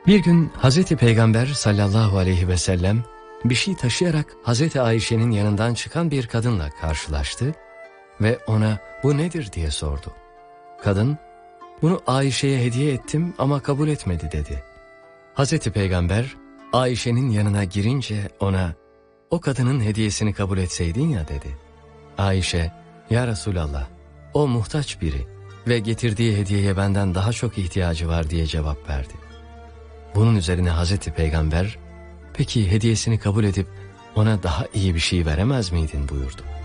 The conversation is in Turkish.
Bir gün Hazreti Peygamber sallallahu aleyhi ve sellem bir şey taşıyarak Hazreti Ayşe'nin yanından çıkan bir kadınla karşılaştı ve ona bu nedir diye sordu. Kadın, bunu Ayşe'ye hediye ettim ama kabul etmedi dedi. Hazreti Peygamber Ayşe'nin yanına girince ona, o kadının hediyesini kabul etseydin ya dedi. Ayşe, ya Resulallah, o muhtaç biri ve getirdiği hediyeye benden daha çok ihtiyacı var diye cevap verdi. Bunun üzerine Hazreti Peygamber, peki hediyesini kabul edip ona daha iyi bir şey veremez miydin buyurdu.